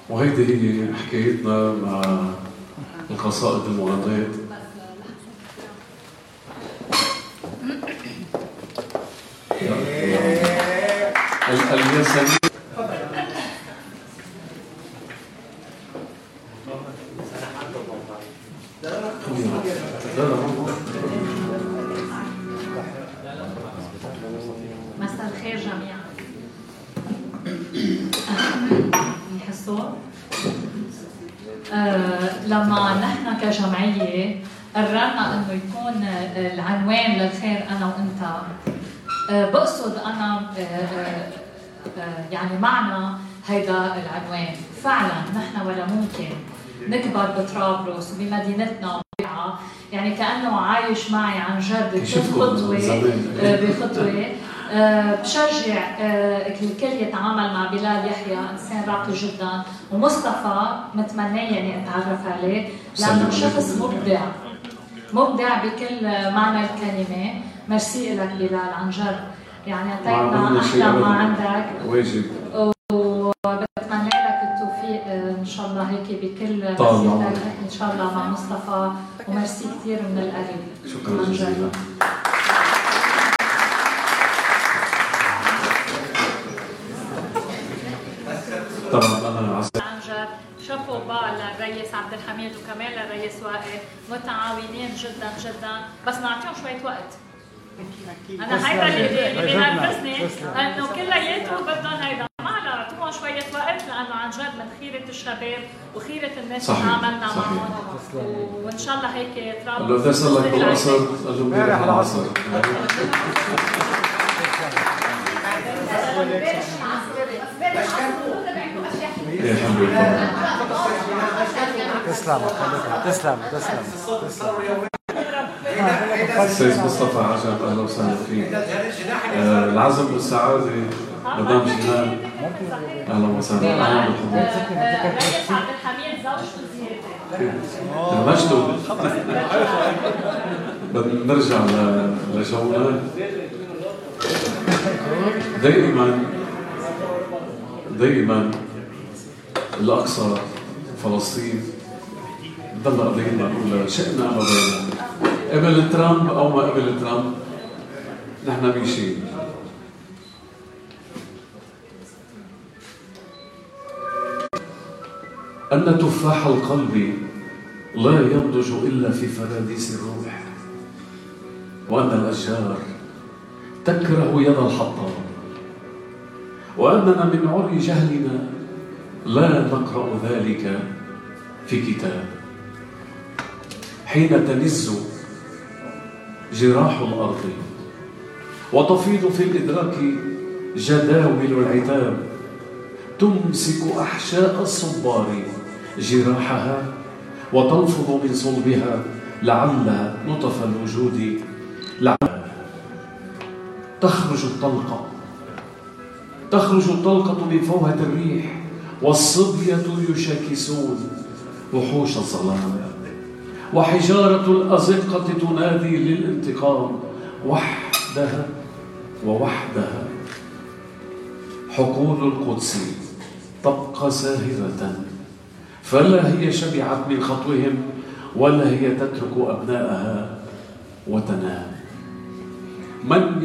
وهيدي هي حكايتنا مع القصائد المغنية. الياسمين. مساء الخير جميعا. يحسوا لما نحن كجمعية قررنا انه يكون العنوان للخير انا وانت، بقصد انا يعني معنى هيدا العنوان. فعلا نحن ولا ممكن نكبر بطرابلس وبمدينتنا يعني كأنه عايش معي عن جد خطوة بخطوة. بشجع الكل يتعامل مع بلال يحيى، إنسان راقي جدا، ومصطفى متمنية إني أتعرف عليه لأنه شخص مبدع بكل معنى الكلمة. ميرسي لك بلال عن جد، يعني أعطيتنا أحلى ما عندك واجب، وبتمنى لك التوفيق إن شاء الله هيك بكل مسيرتك إن شاء الله مع مصطفى، وميرسي كثير من القلب. شكرا جزيلا. طبعا انا عن جد شابو با للرئيس عبد الحميد وكمان للرئيس وائل، متعاونين جدا جدا، بس نعطيهم شويه وقت. انا هيدا اللي بينرفزني انه كلياتهم بدهم هيدا، معنا اعطوهم شويه وقت لانه عن جد من خيره الشباب وخيره الناس اللي عملنا معهم، وان شاء الله هيك طرابلس. لو تصل لك بالقصر قال له امبارح العصر. تسلم تسلم تسلم تسلم. أستاذ مصطفى عجب، أهلا وسهلا فيك. العزم والسعادة مدام جنان، أهلا وسهلا. أهلا بالحضور. الرئيس عبد الحميد زوجته زيادة. مجده. بدنا نرجع لجونا. دائما الأقصى فلسطين ضل قضيتنا الأولى، شئنا أم أبينا، قبل ترامب أو ما قبل ترامب نحن ماشيين. أن تفاح القلب لا ينضج إلا في فراديس الروح، وأن الأشجار تكره يد الحطام، وأننا من عري جهلنا لا نقرأ ذلك في كتاب. حين تنز جراح الأرض وتفيض في الإدراك جداول العتاب، تمسك أحشاء الصبار جراحها وتنفض من صلبها لعل نطف الوجود، لعل تخرج الطلقة من فوهة الريح، والصبية يشاكسون وحوش الظلام، وحجارة الأزقة تنادي للانتقام وحدها حقول القدس تبقى ساهرة، فلا هي شبعت من خطوهم ولا هي تترك أبنائها وتنام. من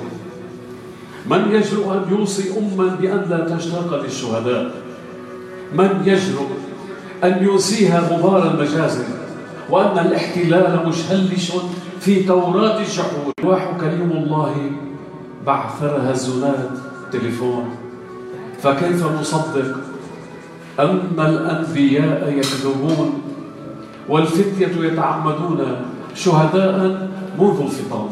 يجرؤ أن يوصي أما بأن لا تشتاق للشهداء؟ من يجرؤ أن يوصيها غبار المجازر وأن الاحتلال مشهلش في توراة الجحود؟ واح كريم الله بعثرها الزناد تليفون، فكيف نصدق أن الأنبياء يكذبون والفتية يتعمدون شهداء منذ الفطام؟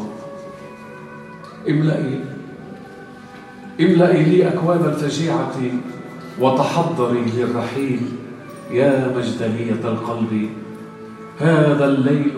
املئي لي أكواب الفجيعة وتحضري للرحيل يا مجدلية القلب. هذا الليل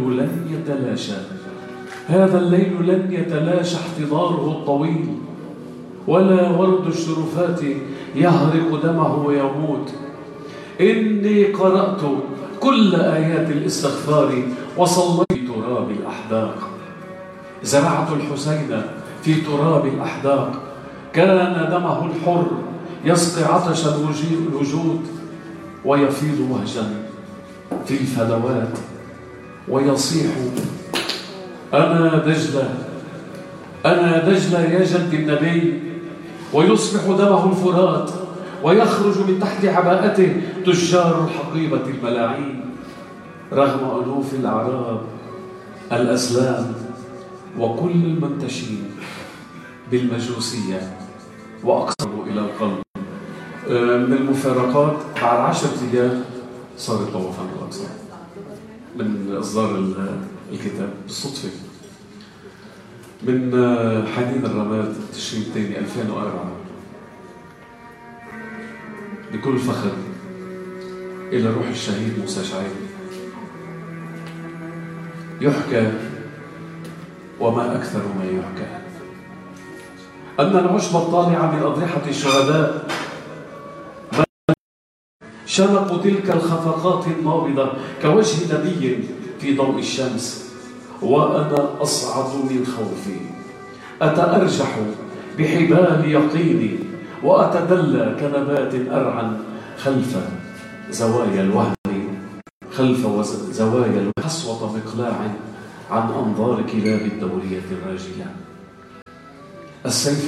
لن يتلاشى احتضاره الطويل، ولا ورد الشرفات يهرق دمه ويموت. إني قرأت كل آيات الاستغفار وصليت في تراب الأحداق، زرعت الحسين في تراب الأحداق، كان دمه الحر يسقي عطش الوجود. ويفيض وهجا في الفلوات ويصيح: أنا دجلة أنا دجلة يا جد النبي. ويصبح دمه الفرات ويخرج من تحت عباءته تجار الحقيبة الملاعين، رغم ألوف الأعراب الأسلام وكل المنتشين بالمجوسية وأقصروا إلى القلب. من المفارقات بعد 10 أيام صار الطوفان الأقصى من إصدار الكتاب بالصدفة، من حنين الرماد تشرين الثاني 2004. بكل فخر إلى روح الشهيد موسى شعيب. يحكى وما أكثر ما يحكى أن العشب الطالع من أضرحة الشهداء شنقوا تلك الخفقات النابضة كوجه نبي في ضوء الشمس، وأنا أصعد من خوفي أتأرجح بحبال يقيني وأتدلى كنبات أرعن خلف زوايا الوهم، خلف زوايا الوهم، حصوة مقلاع عن أنظار كلاب الدورية الراجلة. السيف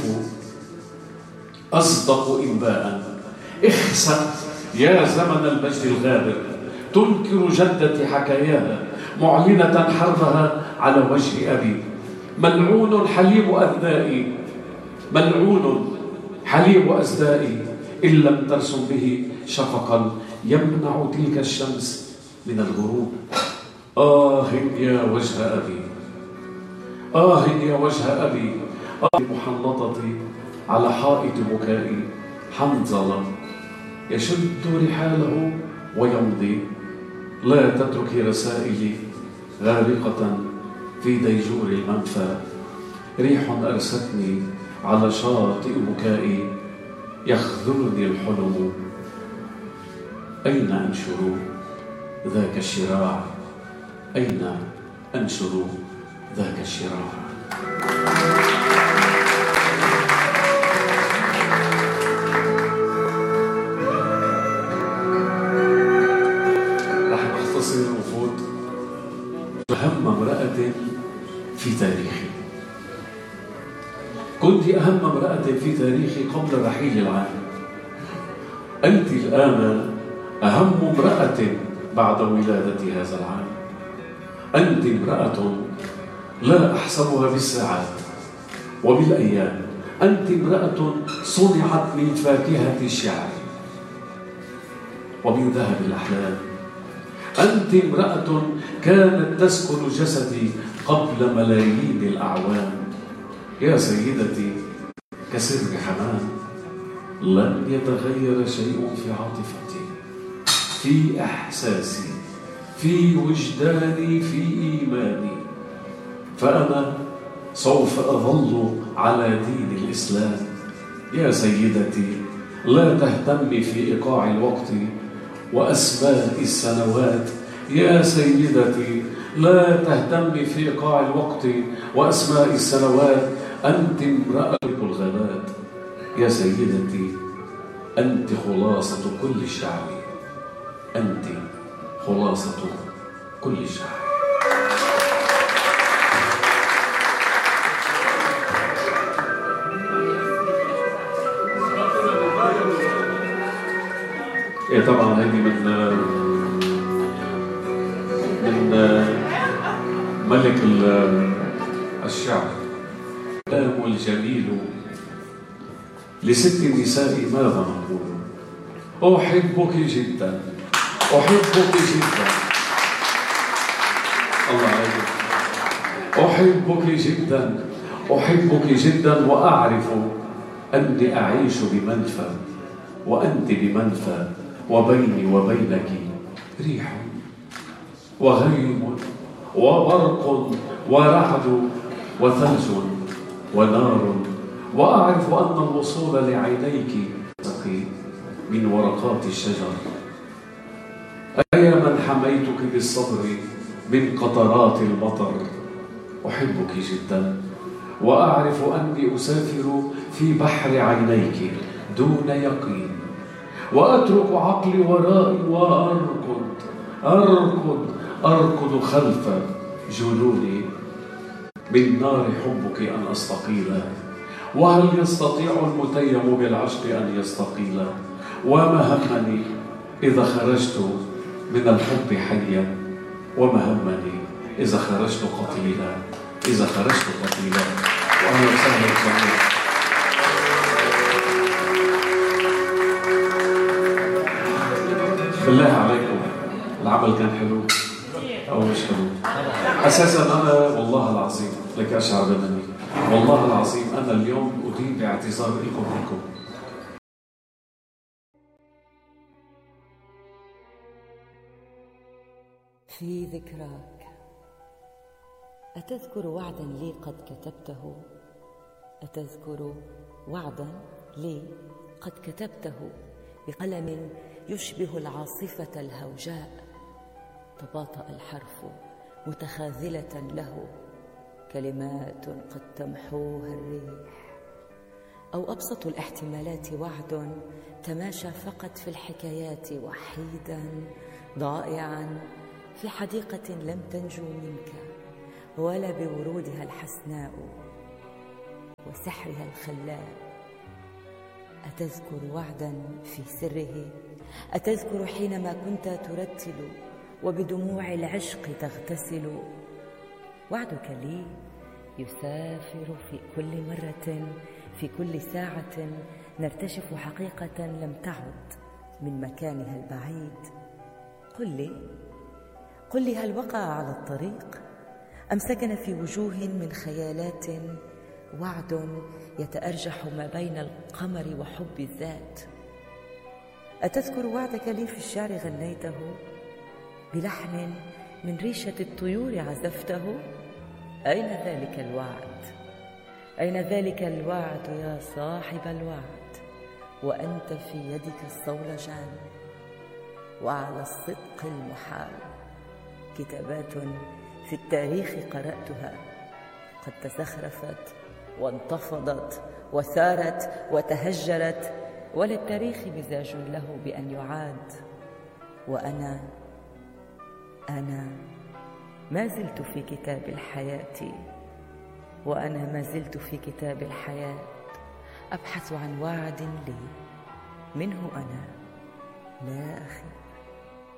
أصدق إنباء. اخسأ يا زمن المجد الغابر، تنكر جدة حكاياها معلنة حربها على وجه أبي. ملعون حليب أذنائي، ملعون حليب أزدائي، إن لم ترسم به شفقا يمنع تلك الشمس من الغروب. آه يا وجه أبي، آه يا وجه أبي، آه محنطتي على حائط بكائي. حنظلة يشد رحاله ويمضي، لا تتركي رسائلي غارقة في ديجور المنفى. ريح أرستني على شاطئ بكائي، يخذلني الحلم. أين أنشر ذاك الشراع؟ أين أنشر ذاك الشراع؟ رح نختصر وفوت أهم امرأة في تاريخي. كنت أهم امرأة في تاريخي قبل رحيل العام. أنت الآن أهم امرأة بعد ولادة هذا العام. أنت امرأة لا أحسبها بالساعات وبالأيام. أنت امرأة صنعت من فاكهة الشعر ومن ذهب الأحلام. أنت امرأة كانت تسكن جسدي قبل ملايين الأعوام. يا سيدتي كسر حمام، لن يتغير شيء في عاطفتي، في إحساسي، في وجداني، في إيماني. فأنا سوف أظل على دين الإسلام. يا سيدتي لا تهتمي في إيقاع الوقت وأسماء السنوات. يا سيدتي لا تهتمي في إيقاع الوقت وأسماء السنوات. أنت امرأة الغابات. يا سيدتي أنت خلاصة كل الشعب. أنت خلاصة كل الشعب. إيه طبعا هذه من ملك الشعر. الكلام الجميل لست النساء ماذا نقول؟ أحبك جدا، أحبك جدا. الله عليك. أحبك جدا، أحبك جدا، وأعرف أني أعيش بمنفى وأنت بمنفى، وبيني وبينك ريح وغيم وبرق ورعد وثلج ونار. وأعرف أن الوصول لعينيك من ورقات الشجر. أيا من حميتك بالصبر من قطرات المطر. أحبك جدا، وأعرف أني أسافر في بحر عينيك دون يقين، وأترك عقلي ورائي أركض خلف جنوني. من نار حبك أن أستقيل، وهل يستطيع المتيم بالعشق أن يستقيل؟ وما همني إذا خرجت من الحب حيا، وما همني إذا خرجت قتيلا. وأهلا وسهلا بكم. بالله عليكم، العمل كان حلو أو مش حلو؟ أساسا أنا والله العظيم لك أشعر بأنني والله العظيم أنا اليوم أدين باعتذار لكم. في ذكراك أتذكر وعدا لي قد كتبته؟ أتذكر وعدا لي قد كتبته بقلم يشبه العاصفة الهوجاء؟ تباطأ الحرف متخاذلة له، كلمات قد تمحوها الريح. أو أبسط الاحتمالات وعد تماشى فقط في الحكايات وحيدا ضائعا في حديقة لم تنجو منك ولا بورودها الحسناء وسحرها الخلاب. أتذكر وعدا في سره؟ أتذكر حينما كنت ترتل وبدموع العشق تغتسل؟ وعدك لي يسافر في كل مرة، في كل ساعة نرتشف حقيقة لم تعد من مكانها البعيد. قل لي هل وقع على الطريق أم سكن في وجوه من خيالات وعد يتأرجح ما بين القمر وحب الذات؟ أتذكر وعدك لي في الشعر غنيته بلحن من ريشة الطيور عزفته؟ أين ذلك الوعد؟ أين ذلك الوعد يا صاحب الوعد وأنت في يدك الصولجان؟ وعلى الصدق المحال كتابات في التاريخ قرأتها قد تزخرفت وانتفضت وثارت وتهجرت، وللتاريخ مزاج له بأن يعاد. وأنا ما زلت في كتاب الحياة، وأنا ما زلت في كتاب الحياة أبحث عن وعد لي منه أنا لا أخي.